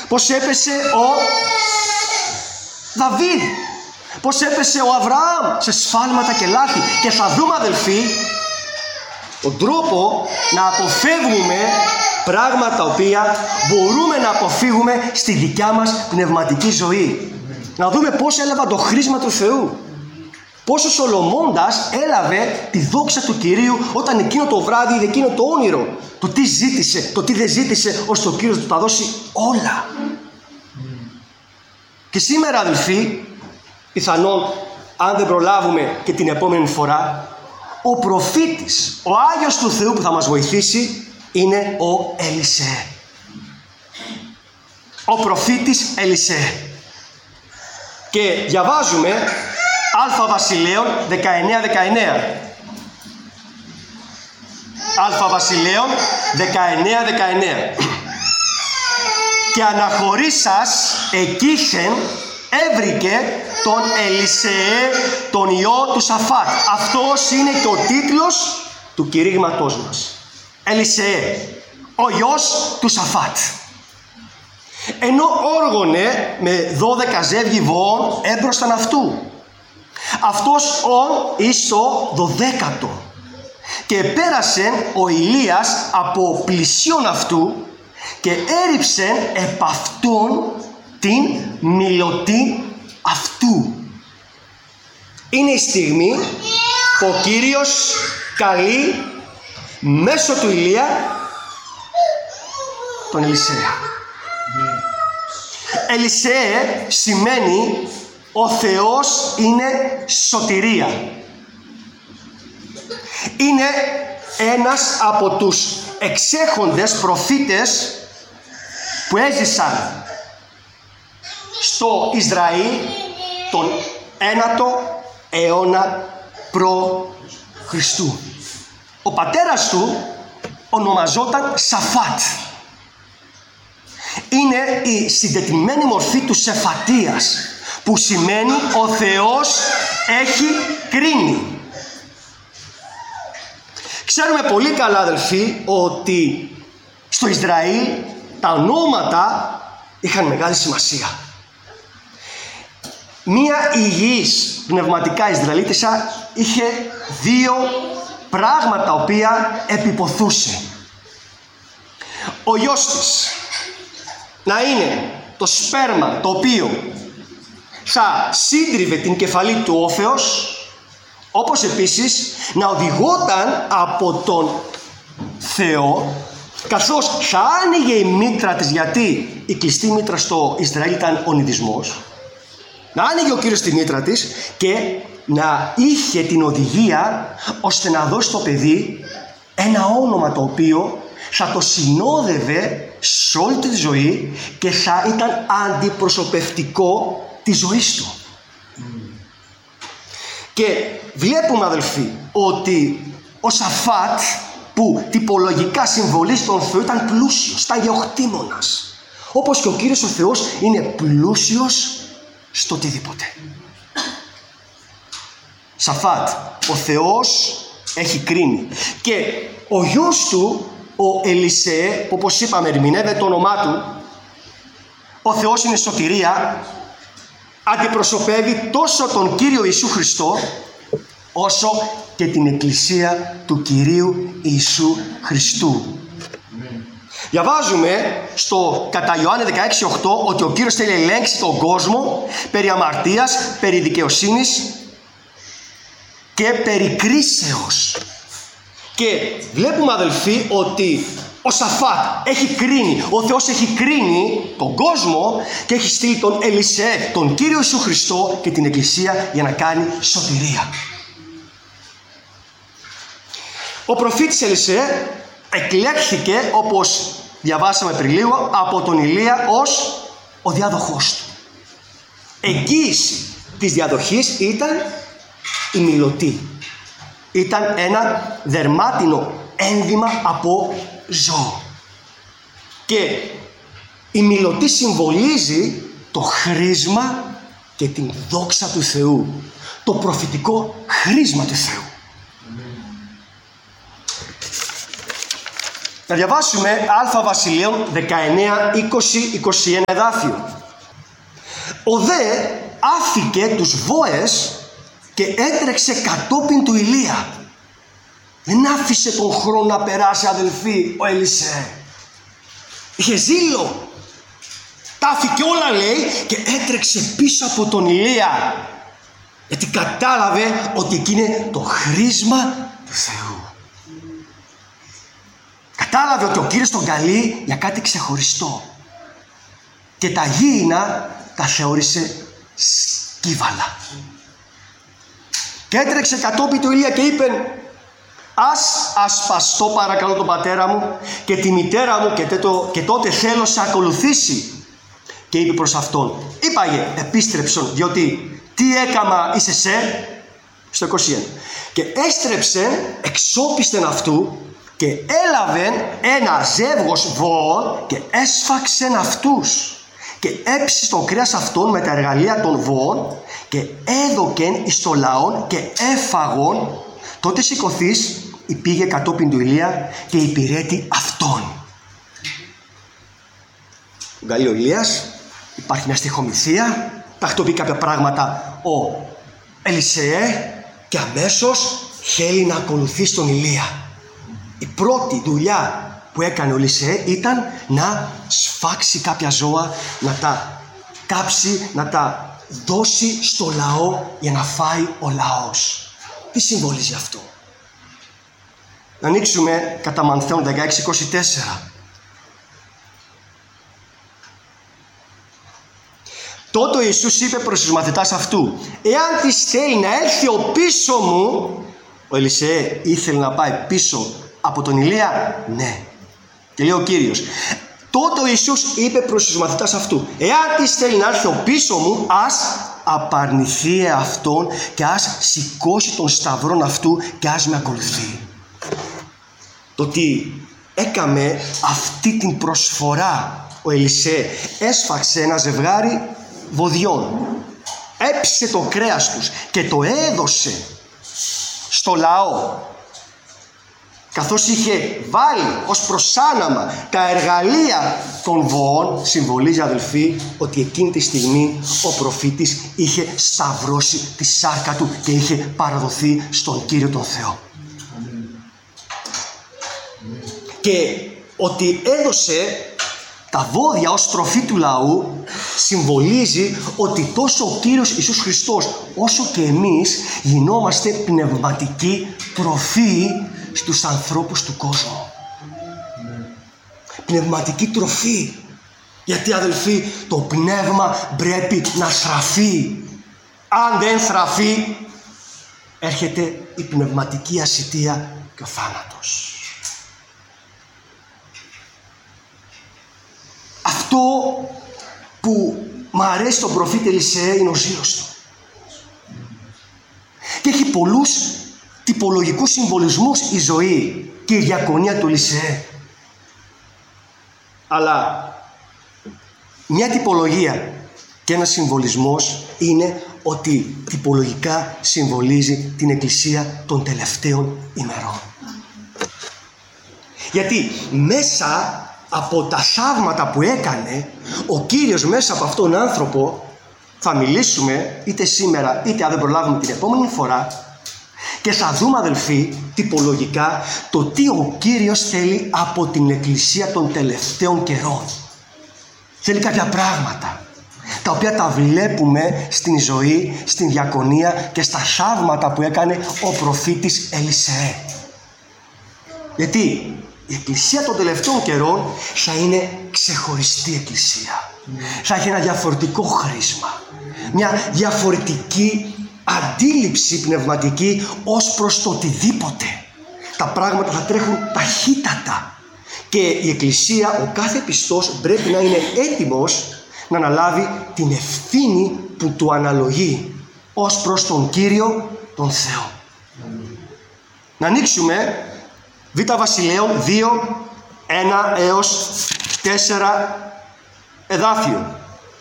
Πώς έπεσε ο Δαβίδ, πώς έπεσε ο Αβραάμ σε σφάλματα και λάθη. Και θα δούμε, αδελφοί, τον τρόπο να αποφεύγουμε πράγματα τα οποία μπορούμε να αποφύγουμε στη δικιά μας πνευματική ζωή. Να δούμε πώς έλαβαν το χρήσμα του Θεού. Πώς ο Σολομώντας έλαβε τη δόξα του Κυρίου όταν εκείνο το βράδυ είδε εκείνο το όνειρο. Το τι ζήτησε, το τι δεν ζήτησε, ώστε ο Κύριος του τα δώσει όλα. Και σήμερα, αδελφοί, πιθανόν αν δεν προλάβουμε και την επόμενη φορά, ο προφήτης, ο Άγιος του Θεού που θα μας βοηθήσει είναι ο Ελισέ. Ο προφήτης Ελισέ. Και διαβάζουμε Α Βασιλέων 19-19. Α Βασιλέων 19-19. Και αναχωρήσας εκείχεν έβρικε τον Ελισεέ τον ιό του Σαφάτ. Αυτός είναι και ο τίτλος του κηρύγματός μας. Ελισεέ, ο ιός του Σαφάτ. Ενώ όργωνε με 12 ζεύγη βοών έμπροσταν αυτού. Αυτός ον εις το 12ο. Και πέρασε ο Ηλίας από πλησίον αυτού και έριψε επ' αυτόν την μιλωτή αυτού. Είναι η στιγμή που ο Κύριος καλεί μέσω του Ηλία τον Ελισέα. Ελισέ σημαίνει ο Θεός είναι σωτηρία. Είναι ένας από τους εξέχοντες προφήτες που έζησαν στο Ισραήλ τον 9ο αιώνα προ Χριστού. Ο πατέρας του ονομαζόταν Σαφάτ. Είναι η συντετριμένη μορφή του Σεφατίας, που σημαίνει ο Θεός έχει κρίνει. Ξέρουμε πολύ καλά, αδελφοί, ότι στο Ισραήλ τα ονόματα είχαν μεγάλη σημασία. Μία υγιής πνευματικά Ισραηλίτισσα είχε δύο πράγματα τα οποία επιποθούσε. Ο γιος της να είναι το σπέρμα το οποίο θα σύντριβε την κεφαλή του όφεως, όπως επίσης να οδηγόταν από τον Θεό, καθώς θα άνοιγε η μήτρα της, γιατί η κλειστή μήτρα στο Ισραήλ ήταν ο νηδισμός, να άνοιγε ο Κύριος τη μήτρα της και να είχε την οδηγία ώστε να δώσει στο παιδί ένα όνομα το οποίο θα το συνόδευε σε όλη τη ζωή και θα ήταν αντιπροσωπευτικό της ζωής του. Και βλέπουμε, αδελφοί, ότι ο Σαφάτ, που τυπολογικά συμβολίζει τον Θεό, ήταν πλούσιος, ήταν γεωκτήμονας. Όπως και ο Κύριος ο Θεός είναι πλούσιος στο οτιδήποτε. Σαφάτ, ο Θεός έχει κρίνει. Και ο γιος του, ο Ελισέ, που όπως είπαμε ερμηνεύεται το όνομά του, ο Θεός είναι σωτηρία, αντιπροσωπεύει τόσο τον Κύριο Ιησού Χριστό, όσο και την Εκκλησία του Κυρίου Ιησού Χριστού. Διαβάζουμε στο κατά Ιωάννη 16:8 ότι ο Κύριος θέλει να ελέγξει τον κόσμο περί αμαρτίας, περί δικαιοσύνης και περί κρίσεως. Και βλέπουμε, αδελφοί, ότι ο Σαφάτ έχει κρίνει, ο Θεός έχει κρίνει τον κόσμο και έχει στείλει τον Ελισέ, τον Κύριο Ιησού Χριστό και την Εκκλησία για να κάνει σωτηρία. Ο προφήτης Ελισέ εκλέχθηκε, όπως διαβάσαμε πριν λίγο, από τον Ηλία ως ο διάδοχός του. Εγγύηση της διαδοχής ήταν η μιλωτή. Ήταν ένα δερμάτινο ένδυμα από ζώο. Και η μιλωτή συμβολίζει το χρήσμα και την δόξα του Θεού. Το προφητικό χρήσμα του Θεού. Να διαβάσουμε Α Βασιλείων 19, 20, 21 εδάφιο. Ο δε άφηκε τους βόες και έτρεξε κατόπιν του Ηλία. Δεν άφησε τον χρόνο να περάσει, αδελφοί, ο Ελισέ. Είχε ζήλο. Τα άφηκε όλα, λέει, και έτρεξε πίσω από τον Ηλία. Γιατί κατάλαβε ότι εκεί είναι το χρήσμα του Θεού. Κατάλαβε ότι ο Κύριος τον καλεί για κάτι ξεχωριστό. Και τα γήινα τα θεώρησε σκύβαλα. Και έτρεξε κατόπιν του Ηλία και είπε: ας ασπαστώ παρακαλώ τον πατέρα μου και τη μητέρα μου και τότε θέλω σε ακολουθήσει. Και είπε προς αυτόν: είπαγε, επίστρεψον, διότι τι έκαμα είσαι σε, στο 21. Και έστρεψε εξόπιστεν αυτού και έλαβεν ένα ζεύγος βοών και έσφαξεν αυτούς και έψησε το κρέας αυτών με τα εργαλεία των βοών και έδωκεν εις το λαόν και έφαγον. Τότε σηκωθείς πήγε κατόπιν του Ηλία και υπηρέτη αυτόν. Γκαλεί ο Ηλίας, υπάρχει μια στοιχομηθεία, τακτοποιεί κάποια πράγματα ο Ελισεέ και αμέσως θέλει να ακολουθεί τον Ηλία. Η πρώτη δουλειά που έκανε ο Ελισεέ ήταν να σφάξει κάποια ζώα, να τα κάψει, να τα δώσει στο λαό για να φάει ο λαός. Τι συμβολίζει αυτό? Να ανοίξουμε κατά Μανθαίων 16-24. Τότε ο Ιησούς είπε προς τους μαθητάς αυτού: εάν της θέλει να έρθει ο πίσω μου. Ο Ελισεέ ήθελε να πάει πίσω από τον Ηλία. Ναι. Και λέει ο Κύριος: τότε ο Ιησούς είπε προς τους μαθητάς αυτού: εάν της θέλει να έρθει ο πίσω μου, ας απαρνηθεί αυτόν και ας σηκώσει τον σταυρόν αυτού και ας με ακολουθεί. Το ότι έκαμε αυτή την προσφορά ο Ελισέ, έσφαξε ένα ζευγάρι βοδιών, έψησε το κρέας τους και το έδωσε στο λαό, καθώς είχε βάλει ως προσάναμα τα εργαλεία των βοών. Συμβολίζει, αδελφοί, ότι εκείνη τη στιγμή ο προφήτης είχε σταυρώσει τη σάρκα του και είχε παραδοθεί στον Κύριο τον Θεό. Και ότι έδωσε τα βόδια ως τροφή του λαού συμβολίζει ότι τόσο ο Κύριος Ιησούς Χριστός όσο και εμείς γινόμαστε πνευματική τροφή στους ανθρώπους του κόσμου. Πνευματική τροφή. Γιατί, αδελφοί, το πνεύμα πρέπει να θραφεί. Αν δεν θραφεί, έρχεται η πνευματική ασιτεία και ο θάνατος. Αυτό που μ' αρέσει στον προφήτη Ελισεέ είναι ο ζήλος του. Και έχει πολλούς τυπολογικούς συμβολισμούς η ζωή και η διακονία του Ελισεέ. Αλλά μια τυπολογία και ένας συμβολισμός είναι ότι τυπολογικά συμβολίζει την Εκκλησία των τελευταίων ημερών. Γιατί μέσα από τα θαύματα που έκανε ο Κύριος μέσα από αυτόν τον άνθρωπο, θα μιλήσουμε είτε σήμερα είτε αν δεν προλάβουμε την επόμενη φορά, και θα δούμε, αδελφοί, τυπολογικά το τι ο Κύριος θέλει από την Εκκλησία των τελευταίων καιρών. Θέλει κάποια πράγματα τα οποία τα βλέπουμε στην ζωή, στην διακονία και στα θαύματα που έκανε ο προφήτης Ελισεέ. Γιατί η Εκκλησία των τελευταίων καιρών θα είναι ξεχωριστή Εκκλησία. Θα έχει ένα διαφορετικό χρήσμα, μια διαφορετική αντίληψη πνευματική ως προς το οτιδήποτε. Τα πράγματα θα τρέχουν ταχύτατα και η Εκκλησία, ο κάθε πιστός πρέπει να είναι έτοιμος να αναλάβει την ευθύνη που του αναλογεί ως προς τον Κύριο τον Θεό. Να ανοίξουμε Β Βασιλείων 2, 1 έως 4 εδάφιο.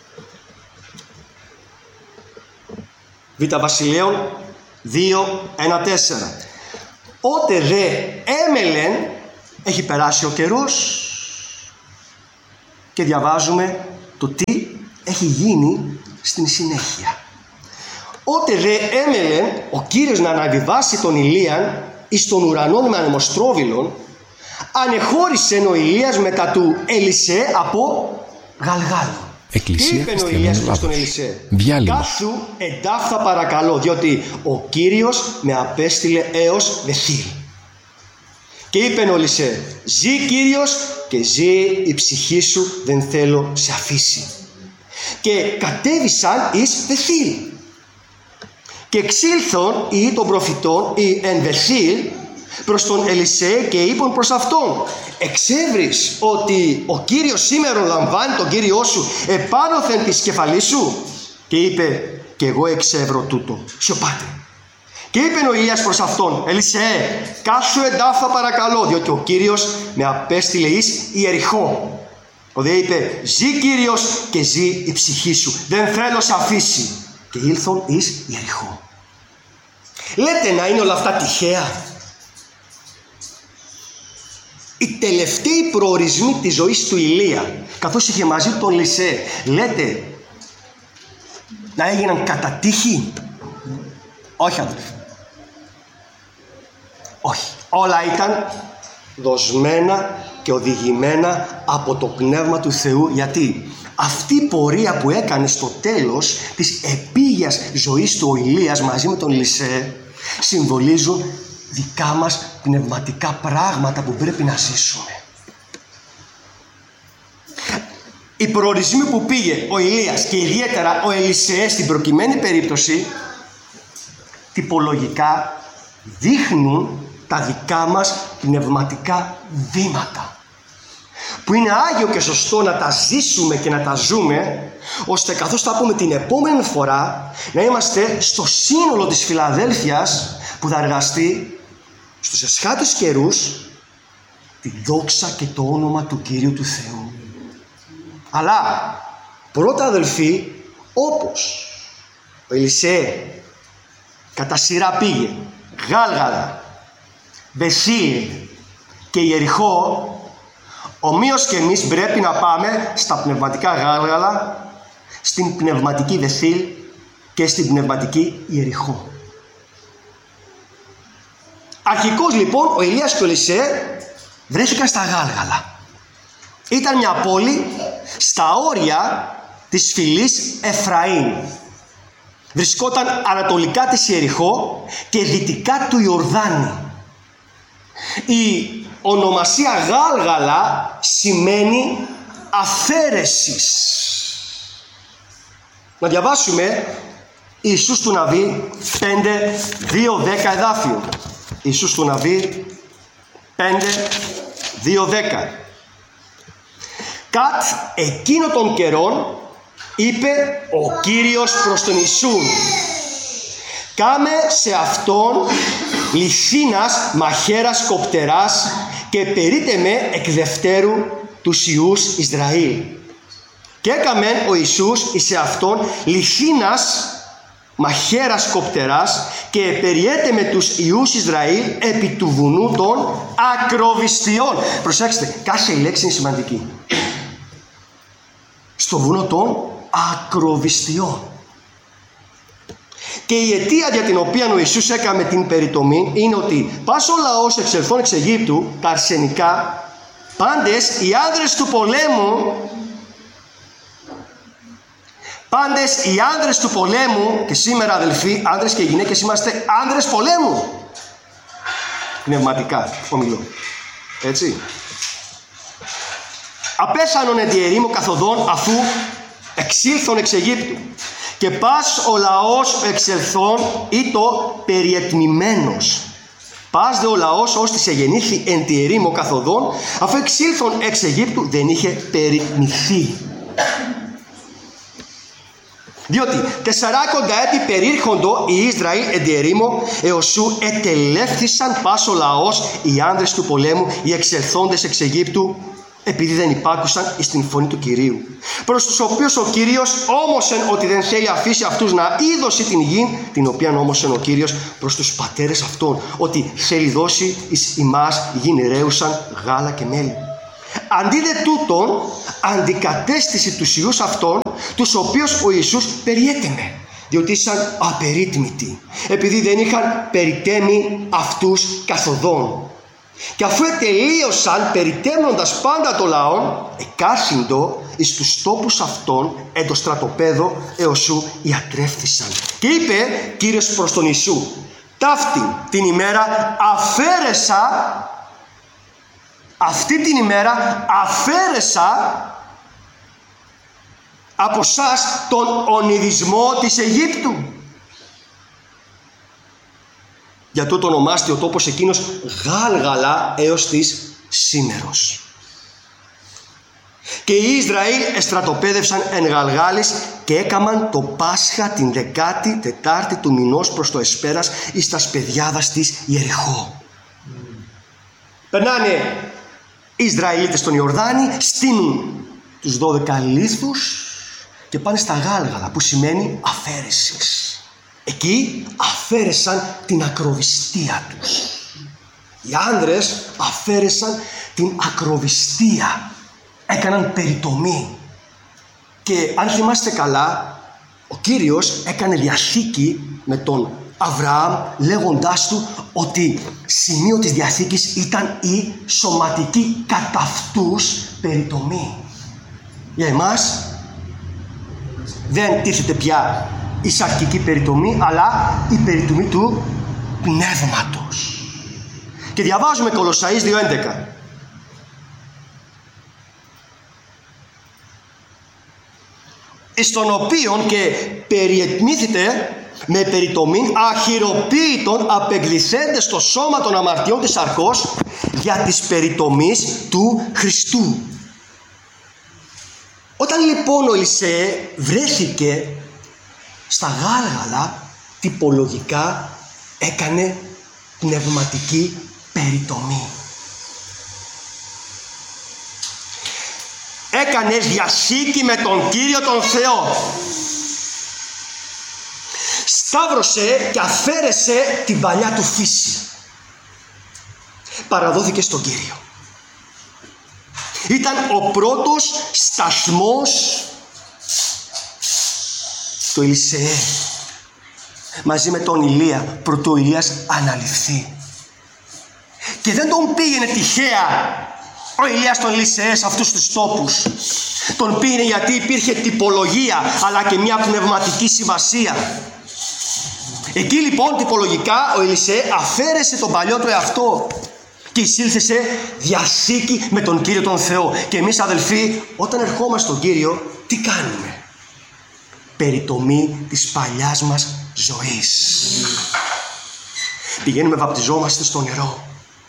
Β Βασιλείων 2, 1, 4. Ότε δε έμελεν Έχει περάσει ο καιρός και διαβάζουμε το τι έχει γίνει στην συνέχεια. Ότε δε έμελε ο Κύριος να αναβιβάσει τον Ηλίαν εις τον ουρανόν με ανεμοστρόβιλον, ανεχώρησε ο Ηλίας μετά του Ελισέ από Γαλγάλου. Εκκλησία Χριστιανών Ελλάδος. Διάλειμμα. Κάθου εντάφθα παρακαλώ, διότι ο Κύριος με απέστειλε έως Βεθήλ. Και είπε ο Ελισέ, ζει Κύριος και ζει η ψυχή σου, δεν θέλω σε αφήσει. Και κατέβησαν εις Βεθήλ. Και εξήλθον οι των προφητών οι εν Βεθήλ προς τον Ελισέ και είπαν προς αυτόν, εξεύρεις ότι ο Κύριος σήμερα λαμβάνει τον Κύριό σου επάνωθεν της κεφαλής σου? Και είπε, και εγώ εξεύρω τούτο. Σιωπάτε. Και είπε ο Ηλίας προς αυτόν, Ελισέ, κάσου εντάφθα παρακαλώ, διότι ο Κύριος με απέστειλε εις Ιεριχώ. Ο δε είπε, ζει Κύριος και ζει η ψυχή σου, δεν θέλω σε αφήσει. Και ήλθον εις Ιεριχώ. Λέτε να είναι όλα αυτά τυχαία? Οι τελευταίοι προορισμοί της ζωής του Ηλία, καθώς είχε μαζί τον Ελισέ, λέτε να έγιναν κατά τύχη? Όχι, αδελφοί. Όχι. Όλα ήταν δοσμένα και οδηγημένα από το Πνεύμα του Θεού. Γιατί αυτή η πορεία που έκανε στο τέλος της επίγειας ζωής του Ηλίας μαζί με τον Ελισέ συμβολίζουν δικά μας πνευματικά πράγματα που πρέπει να ζήσουμε. Οι προορισμοί που πήγε ο Ηλίας και ιδιαίτερα ο Ελισέ στην προκειμένη περίπτωση τυπολογικά δείχνουν τα δικά μας πνευματικά βήματα, που είναι άγιο και σωστό να τα ζήσουμε και να τα ζούμε, ώστε καθώς θα πούμε την επόμενη φορά να είμαστε στο σύνολο της Φιλαδέλφειας που θα εργαστεί στους εσχάτους καιρούς τη δόξα και το όνομα του Κυρίου του Θεού. Αλλά πρώτα, αδελφοί, όπως ο Ελισέ κατά σειρά πήγε Γάλγαλα, Βεθήλ και Ιεριχώ, ομοίως και εμείς πρέπει να πάμε στα πνευματικά Γάλγαλα, στην πνευματική Βεθήλ και στην πνευματική Ιεριχώ. Αρχικώς λοιπόν ο Ηλίας και ο Ελισέ βρέθηκαν στα Γάλγαλα. Ήταν μια πόλη στα όρια της φυλής Εφραήμ. Βρισκόταν ανατολικά της Ιεριχώ και δυτικά του Ιορδάνη. Η ονομασία Γάλγαλα σημαίνει αφαίρεσης. Να διαβάσουμε Ιησούς του Ναβί 5:2-10 εδάφιο. Ιησούς του Ναβί 5:2-10. Κατ εκείνο των καιρών είπε ο Κύριος προς τον Ιησούν, κάμε σε αυτόν λιθίνας μαχαίρας κοπτεράς και περίτε με εκ δευτέρου τους Ιούς Ισραήλ. Και έκαμεν ο Ιησούς εις αυτόν λιθίνας μαχαίρας κοπτεράς και περιέται με τους Ιούς Ισραήλ επί του βουνού των ακροβιστιών. Προσέξτε, κάθε λέξη είναι σημαντική. Στο βουνό των ακροβιστιών. Και η αιτία για την οποία ο Ιησούς έκαμε την περιτομή είναι ότι πας ο λαός εξελθών εξ Αιγύπτου, τα αρσενικά, πάντες οι άνδρες του πολέμου, πάντες οι άνδρες του πολέμου, και σήμερα αδελφοί, άνδρες και γυναίκες είμαστε άνδρες πολέμου. Πνευματικά ομιλώ. Έτσι. Απέθανον εν τη ερήμο καθοδόν αφού εξήλθον εξ Αιγύπτου. Και πας ο λαός εξελθών ή το περιετμημένος. Πας δε ο λαός ως της εγεννήθη εν τη ερήμο καθοδόν αφού εξήλθον εξ Αιγύπτου δεν είχε περιτμηθεί. Διότι 40 έτη περίρχοντο οι Ισραήλ εν τη ερήμο έως σου ετελεύθησαν πας ο λαός οι άνδρες του πολέμου οι εξελθόντες εξ Αιγύπτου επειδή δεν υπάκουσαν στην φωνή του Κυρίου. Προς τους οποίους ο Κύριος όμωσεν ότι δεν θέλει αφήσει αυτούς να είδωση την γη, την οποία όμωσεν ο Κύριος προς τους πατέρες αυτών, ότι θέλει δώσει εις ημάς γην ρέουσαν γάλα και μέλι. Αντί δε τούτον, αντικατέστησε τους ιούς αυτών, τους οποίους ο Ιησούς περιέτεμε, διότι ήσαν απερίτμητοι, επειδή δεν είχαν περιτέμει αυτούς καθοδόν. Και αφού ετελείωσαν περιτέμνοντας πάντα το λαόν, εκάσυντο εις τους τόπους αυτών εν το στρατοπέδο έως σου ιατρεύθησαν. Και είπε Κύριος προς τον Ιησού, ταύτη την ημέρα αφαίρεσα, αυτή την ημέρα αφαίρεσα από σας τον ονειδισμό της Αιγύπτου. Για τούτο ονομάστη ο τόπος εκείνος Γάλγαλα έως της σήμερος. Και οι Ισραήλ εστρατοπέδευσαν εν Γαλγάλης και έκαμαν το Πάσχα την 14η του μηνός προς το εσπέρας εις τας παιδιάδας της Ιεριχώ. Περνάνε οι Ισραηλίτες στον Ιορδάνη, στείνουν τους 12 λίθους και πάνε στα Γάλγαλα, που σημαίνει αφαίρεσης. Εκεί αφαίρεσαν την ακροβιστία τους. Οι άνδρες αφαίρεσαν την ακροβιστία. Έκαναν περιτομή. Και αν θυμάστε καλά, ο Κύριος έκανε διαθήκη με τον Αβραάμ, λέγοντάς του ότι σημείο της διαθήκης ήταν η σωματική κατά αυτούς περιτομή. Για εμάς δεν τίθεται πια η σαρκική περιτομή, αλλά η περιτομή του πνεύματος. Και διαβάζουμε Κολοσσαείς 2:11. Εις τον οποίον και περιετμήθητε με περιτομήν αχυροποίητον απεγκληθέντες στο σώμα των αμαρτιών της σαρκός για της περιτομής του Χριστού. Όταν λοιπόν ο Ελισέ βρέθηκε στα Γάλγαλα, τυπολογικά έκανε πνευματική περιτομή. Έκανε διασήκη με τον Κύριο τον Θεό. Σταύρωσε και αφαίρεσε την παλιά του φύση. Παραδόθηκε στον Κύριο. Ήταν ο πρώτος σταθμός του Ελισεέ. Μαζί με τον Ηλία, πρωτού ο Ηλίας αναληφθεί. Και δεν τον πήγαινε τυχαία ο Ηλίας τον Ελισεέ σε αυτούς τους τόπους. Τον πήγαινε γιατί υπήρχε τυπολογία, αλλά και μια πνευματική σημασία. Εκεί λοιπόν τυπολογικά ο Ελισεέ αφαίρεσε τον παλιό του εαυτό και εισήλθε σε διασήκη με τον Κύριο τον Θεό. Και εμείς αδελφοί, όταν ερχόμαστε στον Κύριο, τι κάνουμε? Περιτομή της παλιάς μας ζωής. Πηγαίνουμε, βαπτιζόμαστε στο νερό.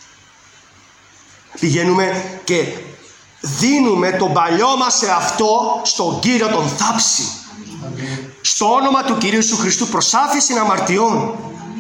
Πηγαίνουμε και δίνουμε τον παλιό μας εαυτό στον Κύριο τον θάψη. Στο όνομα του Κυρίου Ιησού Χριστού προς άφεση αμαρτιών.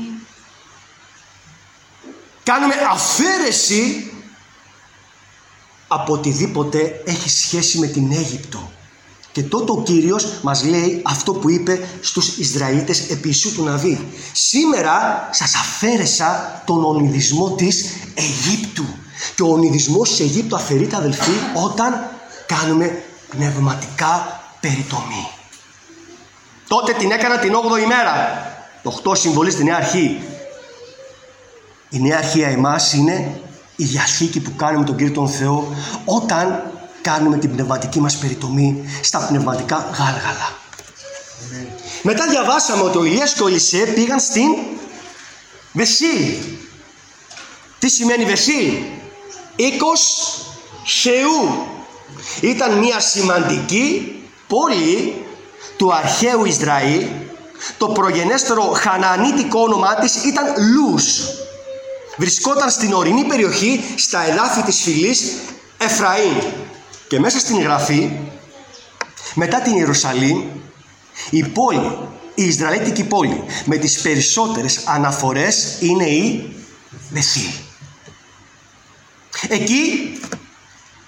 Κάνουμε αφαίρεση από οτιδήποτε έχει σχέση με την Αίγυπτο. Και τότε ο Κύριος μας λέει αυτό που είπε στους Ισραηλίτες επί Ιησού του Ναβί. Σήμερα σας αφαίρεσα τον ονειδισμό της Αιγύπτου. Και ο ονειδισμός της Αιγύπτου αφαιρείται, αδελφοί, όταν κάνουμε πνευματικά περιτομή. Τότε την έκανα την 8η μέρα. Το 8 συμβολίζει τη Νέα Αρχή. Η Νέα Αρχή για εμάς είναι η διαθήκη που κάνουμε τον Κύριο τον Θεό όταν κάνουμε την πνευματική μας περιτομή στα πνευματικά γάλγαλα. Μετά διαβάσαμε ότι ο Ηλίας και ο Ελισέ πήγαν στην Βεσίλ. Τι σημαίνει Βεσίλ? Οίκος Θεού. Ήταν μια σημαντική πόλη του αρχαίου Ισραήλ. Το προγενέστερο χανανίτικο όνομά της ήταν Λούς. Βρισκόταν στην ορεινή περιοχή στα εδάφη της φυλής Εφραήμ. Και μέσα στην Γραφή, μετά την Ιερουσαλήμ, η πόλη, η Ισραηλίτικη πόλη με τις περισσότερες αναφορές είναι η Βεσίλ. Εκεί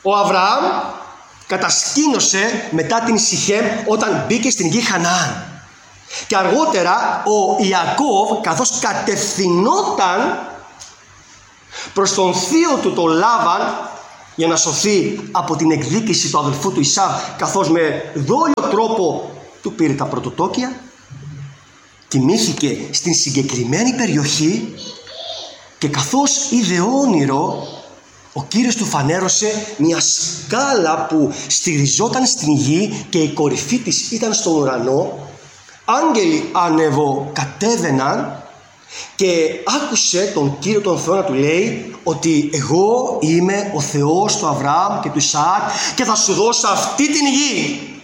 Ο Αβραάμ κατασκήνωσε μετά την Σιχέμ όταν μπήκε στην γη Χαναάν. Και αργότερα ο Ιακώβ, καθώς κατευθυνόταν προς τον θείο του τον Λάβαν για να σωθεί από την εκδίκηση του αδελφού του Ισάβ, καθώς με δόλιο τρόπο του πήρε τα πρωτοτόκια, κοιμήθηκε στην συγκεκριμένη περιοχή και καθώς είδε όνειρο, ο Κύριος του φανέρωσε μια σκάλα που στηριζόταν στην γη και η κορυφή της ήταν στον ουρανό. Άγγελοι ανεβοκατέβαιναν και άκουσε τον Κύριο τον Θεό να του λέει ότι εγώ είμαι ο Θεός του Αβραάμ και του Ισαάκ και θα σου δώσω αυτή την γη.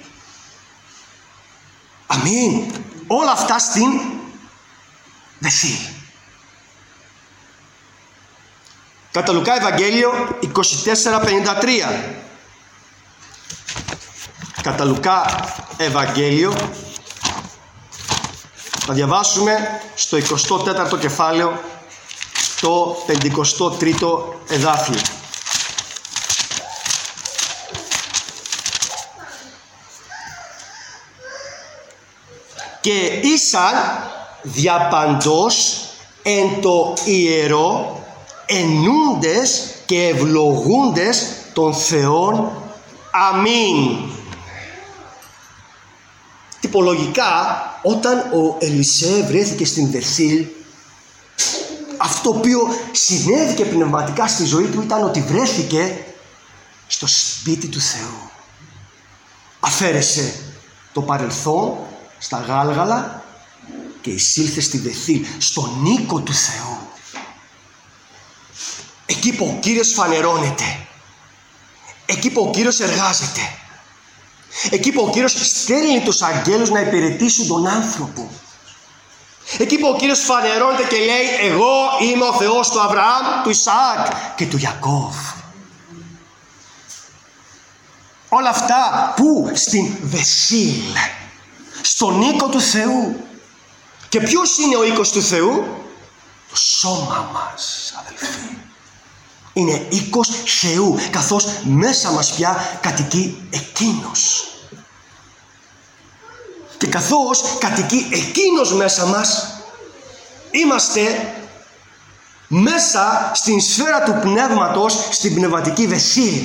Αμήν. Όλα αυτά στην Βεθήλ. Κατά Λουκά Ευαγγέλιο 24:53. Κατά Λουκά Ευαγγέλιο θα διαβάσουμε στο 24ο κεφάλαιο το 53ο εδάφιο. Και ήσαν διαπαντός εν το ιερό ενούντες και ευλογούντες των Θεών. Αμήν. Τυπολογικά, όταν ο Ελισέ βρέθηκε στην Βεθήλ, αυτό το οποίο συνέβη και πνευματικά στη ζωή του ήταν ότι βρέθηκε στο σπίτι του Θεού. Αφαίρεσε το παρελθόν στα Γάλγαλα και εισήλθε στη Βεθήλ, στον οίκο του Θεού. Εκεί που ο Κύριος φανερώνεται, εκεί που ο Κύριος εργάζεται, εκεί που ο Κύριος στέλνει τους αγγέλους να υπηρετήσουν τον άνθρωπο, εκεί που ο Κύριος φανερώνεται και λέει εγώ είμαι ο Θεός του Αβραάμ, του Ισαάκ και του Ιακώβ. Όλα αυτά που στην Βεθήλ, στον οίκο του Θεού. Και ποιος είναι ο οίκος του Θεού? Το σώμα μας, αδελφοί. Είναι οίκος Θεού, καθώς μέσα μας πια κατοικεί Εκείνος. Και καθώς κατοικεί Εκείνος μέσα μας, είμαστε μέσα στην σφαίρα του πνεύματος, στην πνευματική Βεθήλ,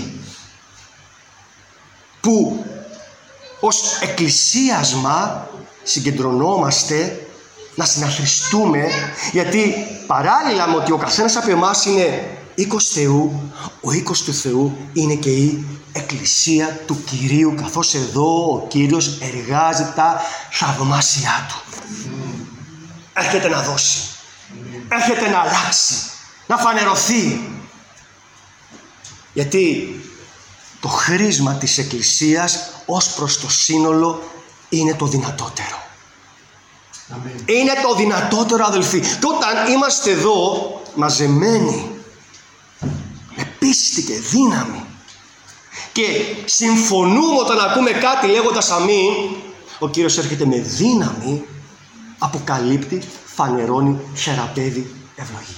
που ως εκκλησίασμα συγκεντρωνόμαστε να συναθριστούμε, γιατί παράλληλα με ότι ο καθένας από εμάς είναι οίκος Θεού, ο οίκος του Θεού είναι και η εκκλησία του Κυρίου, καθώς εδώ ο Κύριος εργάζει τα θαυμάσια Του. Έρχεται να δώσει, έρχεται να αλλάξει, να φανερωθεί, γιατί το χρήσμα της εκκλησίας ως προς το σύνολο είναι το δυνατότερο. Αμήν. Είναι το δυνατότερο, αδελφοί. Και όταν είμαστε εδώ μαζεμένοι με πίστη και δύναμη και συμφωνούμε όταν ακούμε κάτι λέγοντας αμήν, ο Κύριος έρχεται με δύναμη, αποκαλύπτει, φανερώνει, θεραπεύει, ευλογεί.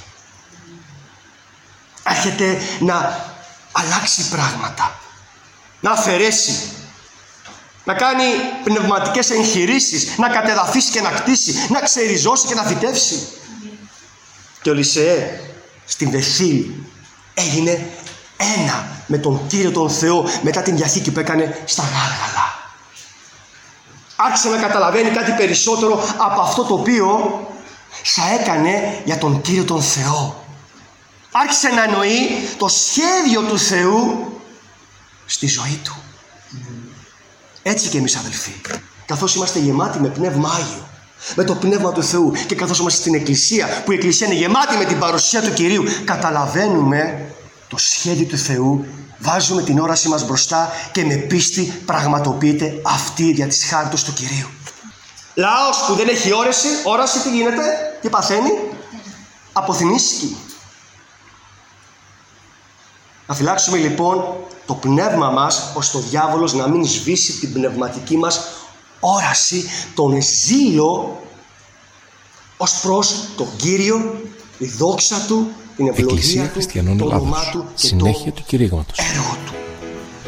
Έρχεται να αλλάξει πράγματα, να αφαιρέσει, να κάνει πνευματικές εγχειρήσεις, να κατεδαφίσει και να κτίσει, να ξεριζώσει και να φυτεύσει. Και ο Ελισεέ στην Βεθήλ έγινε ένα με τον Κύριο τον Θεό μετά την διαθήκη που έκανε στα Γάλγαλα. Άρχισε να καταλαβαίνει κάτι περισσότερο από αυτό το οποίο θα έκανε για τον Κύριο τον Θεό. Άρχισε να εννοεί το σχέδιο του Θεού στη ζωή του. Έτσι και εμείς, αδελφοί, καθώς είμαστε γεμάτοι με Πνεύμα Άγιο, με το Πνεύμα του Θεού, και καθώς είμαστε στην Εκκλησία, που η Εκκλησία είναι γεμάτη με την παρουσία του Κυρίου, καταλαβαίνουμε το σχέδιο του Θεού, βάζουμε την όραση μας μπροστά και με πίστη πραγματοποιείται αυτή δια της χάριτος του Κυρίου. Λαός που δεν έχει όραση, τι γίνεται, τι παθαίνει? Αποθηνίσκει. Να φυλάξουμε λοιπόν το πνεύμα μας, ώστε ο διάβολος να μην σβήσει την πνευματική μας όραση, τον ζήλο ως προς τον Κύριο, τη δόξα Του, την ευλογία Του, το όνομά Του και το έργο Του.